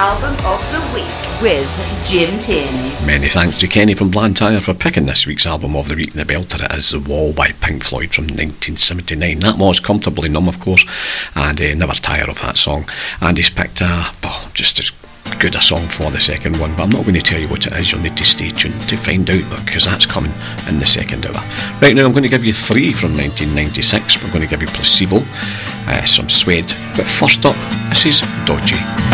Album of the Week with Jim Tierney. Many thanks to Kenny from Blantyre for picking this week's Album of the Week. The belter it is The Wall by Pink Floyd from 1979. That was Comfortably Numb, of course, and never tire of that song. And he's picked just as good a song for the second one, but I'm not going to tell you what it is. You'll need to stay tuned to find out, because that's coming in the second hour. Right now I'm going to give you three from 1996. We're going to give you Placebo, some Suede, but first up, this is Dodgy.